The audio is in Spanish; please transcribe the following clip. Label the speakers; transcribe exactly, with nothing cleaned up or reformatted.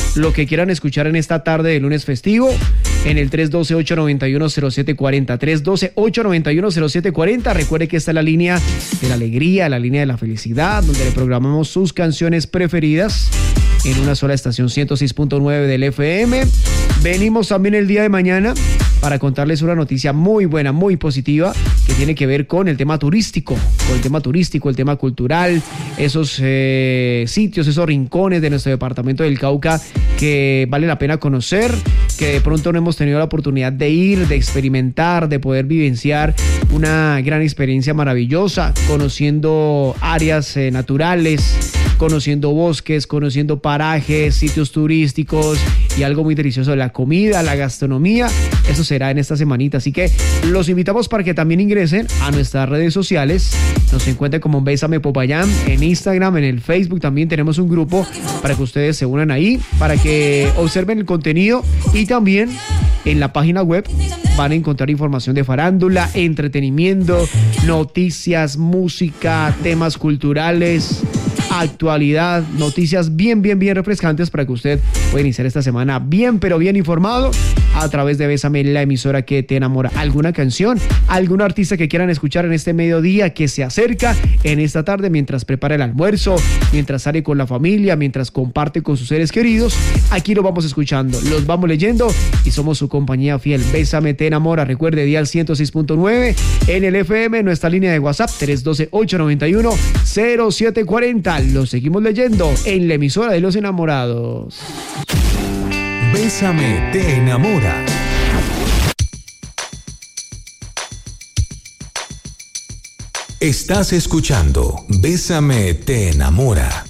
Speaker 1: lo que quieran escuchar en esta tarde de lunes festivo en el tres uno dos, ocho nueve uno, cero siete cuatro cero, tres uno dos, ocho nueve uno, cero siete cuatro cero. Recuerde que esta es la línea de la alegría, la línea de la felicidad, donde le programamos sus canciones preferidas en una sola estación, ciento seis punto nueve del F M. Venimos también el día de mañana para contarles una noticia muy buena, muy positiva, que tiene que ver con el tema turístico, con el tema turístico, el tema cultural, esos eh, sitios, esos rincones de nuestro departamento del Cauca que vale la pena conocer, que de pronto no hemos tenido la oportunidad de ir, de experimentar, de poder vivenciar una gran experiencia maravillosa, conociendo áreas eh, naturales, conociendo bosques, conociendo parajes, sitios turísticos y algo muy delicioso de la comida, la gastronomía. Eso será en esta semanita, así que los invitamos para que también ingresen a nuestras redes sociales. Nos encuentren como Bésame Popayán en Instagram, en el Facebook también tenemos un grupo para que ustedes se unan ahí, para que observen el contenido, y también en la página web van a encontrar información de farándula, entretenimiento, noticias, música, temas culturales, actualidad, noticias bien, bien, bien refrescantes para que usted pueda iniciar esta semana bien, pero bien informado a través de Bésame, la emisora que te enamora. ¿Alguna canción, algún artista que quieran escuchar en este mediodía que se acerca en esta tarde mientras prepara el almuerzo, mientras sale con la familia, mientras comparte con sus seres queridos? Aquí lo vamos escuchando, los vamos leyendo y somos su compañía fiel. Bésame, te enamora. Recuerde, dial ciento seis punto nueve en el F M, nuestra línea de WhatsApp tres uno dos, ocho nueve uno, cero siete cuatro cero. Lo seguimos leyendo en la emisora de los enamorados.
Speaker 2: Bésame, te enamora. Estás escuchando Bésame, te enamora.